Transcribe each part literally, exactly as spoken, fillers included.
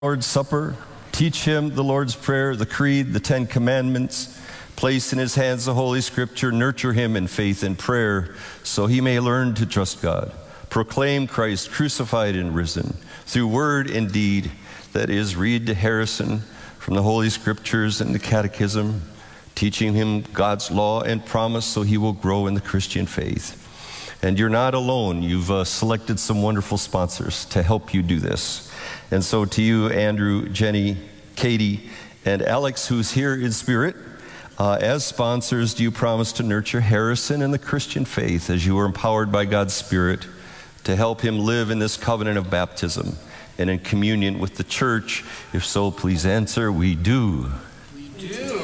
Lord's Supper, teach him the Lord's Prayer, the Creed, the Ten Commandments, place in his hands the Holy Scripture, nurture him in faith and prayer so he may learn to trust God. Proclaim Christ crucified and risen through word and deed, that is, read to Harrison from the Holy Scriptures and the Catechism, teaching him God's law and promise so he will grow in the Christian faith. And you're not alone. You've uh, selected some wonderful sponsors to help you do this. And so to you, Andrew, Jenny, Katie, and Alex, who's here in spirit, uh, as sponsors, do you promise to nurture Harrison in the Christian faith as you are empowered by God's Spirit to help him live in this covenant of baptism and in communion with the church? If so, please answer, we do. We do.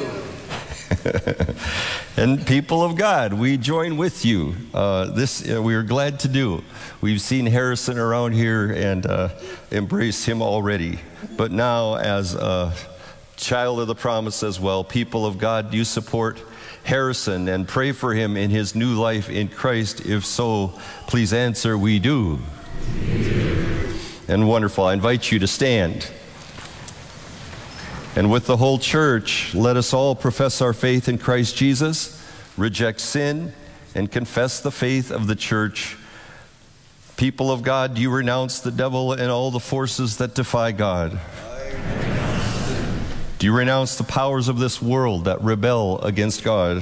And people of God, we join with you. Uh, this uh, we are glad to do. We've seen Harrison around here and uh, embraced him already. But now, as a child of the promise as well, people of God, do you support Harrison and pray for him in his new life in Christ? If so, please answer, we do. We do. And wonderful. I invite you to stand. And with the whole church, let us all profess our faith in Christ Jesus, reject sin, and confess the faith of the church. People of God, do you renounce the devil and all the forces that defy God? Do you renounce the powers of this world that rebel against God?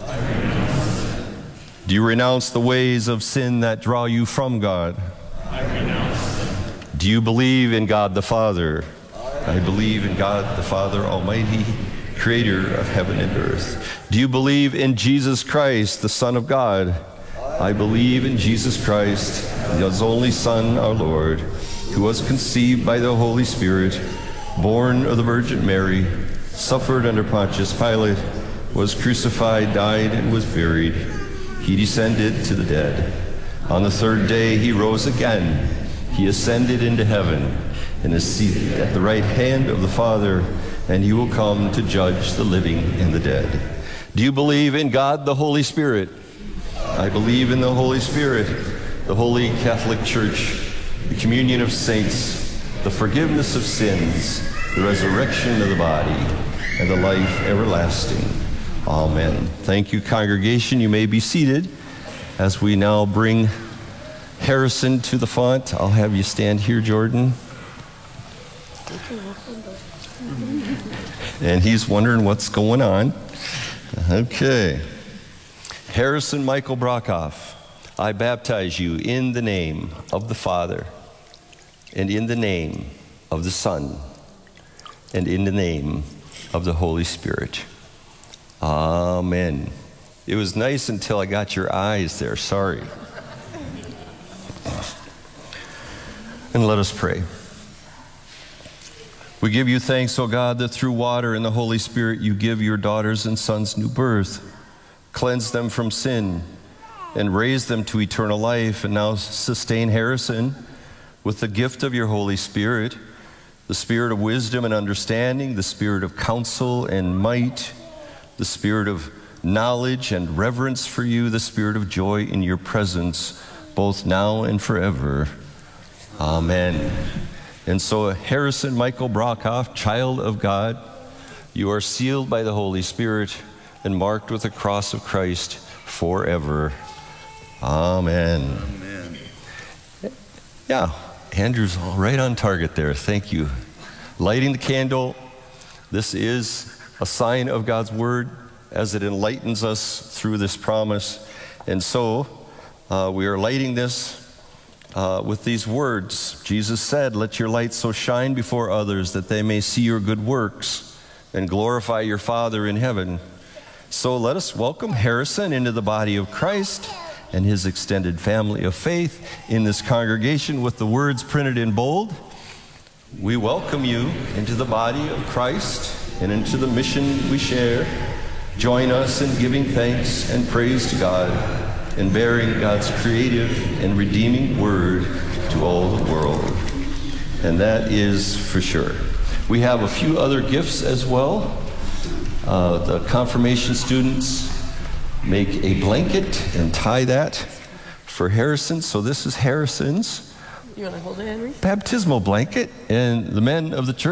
Do you renounce the ways of sin that draw you from God? I renounce them. Do you believe in God the Father? I believe in God the Father Almighty, creator of heaven and earth. Do you believe in Jesus Christ, the Son of God? I believe in Jesus Christ, His only Son, our Lord, who was conceived by the Holy Spirit, born of the Virgin Mary, suffered under Pontius Pilate, was crucified, died, and was buried. He descended to the dead. On the third day he rose again. He ascended into heaven and is seated at the right hand of the Father, and he will come to judge the living and the dead. Do you believe in God the Holy Spirit? I believe in the Holy Spirit, the Holy Catholic Church, the communion of saints, the forgiveness of sins, the resurrection of the body, and the life everlasting. Amen. Thank you, congregation. You may be seated as we now bring Harrison to the font. I'll have you stand here, Jordan. And he's wondering what's going on. Okay. Harrison Michael Brockhoff, I baptize you in the name of the Father, and in the name of the Son, and in the name of the Holy Spirit. Amen. It was nice until I got your eyes there. Sorry. And let us pray. We give you thanks, O God, that through water and the Holy Spirit you give your daughters and sons new birth, cleanse them from sin, and raise them to eternal life, and now sustain Harrison with the gift of your Holy Spirit, the spirit of wisdom and understanding, the spirit of counsel and might, the spirit of knowledge and reverence for you, the spirit of joy in your presence, both now and forever. Amen. And so, Harrison Michael Brockhoff, child of God, you are sealed by the Holy Spirit and marked with the cross of Christ forever. Amen. Amen. Yeah, Andrew's all right on target there. Thank you. Lighting the candle. This is a sign of God's word as it enlightens us through this promise. And so, uh, we are lighting this Uh, with these words. Jesus said, "Let your light so shine before others that they may see your good works and glorify your Father in heaven." So let us welcome Harrison into the body of Christ and his extended family of faith in this congregation with the words printed in bold. We welcome you into the body of Christ and into the mission we share. Join us in giving thanks and praise to God and bearing God's creative and redeeming word to all the world. And that is for sure. We have a few other gifts as well. Uh, the confirmation students make a blanket and tie that for Harrison. So this is Harrison's You want to hold it, Henry? baptismal blanket, and the men of the church